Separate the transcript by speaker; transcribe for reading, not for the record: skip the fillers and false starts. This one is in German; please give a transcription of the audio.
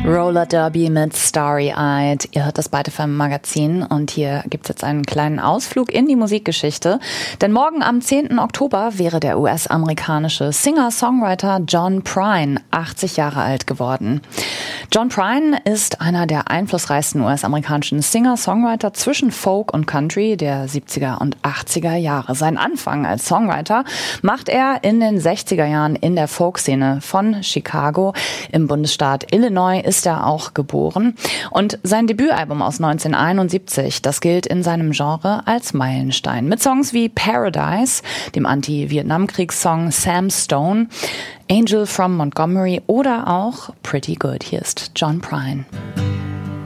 Speaker 1: Roller Derby mit Starry Eyed. Ihr hört das Byte FM Magazin und hier gibt's jetzt einen kleinen Ausflug in die Musikgeschichte. Denn morgen am 10. Oktober wäre der US-amerikanische Singer-Songwriter John Prine 80 Jahre alt geworden. John Prine ist einer der einflussreichsten US-amerikanischen Singer-Songwriter zwischen Folk und Country der 70er und 80er Jahre. Sein Anfang als Songwriter macht er in den 60er Jahren in der Folkszene von Chicago im Bundesstaat Illinois ist er auch geboren. Und sein Debütalbum aus 1971, das gilt in seinem Genre als Meilenstein. Mit Songs wie Paradise, dem Anti-Vietnamkriegssong Sam Stone, Angel from Montgomery oder auch Pretty Good. Hier ist John Prine.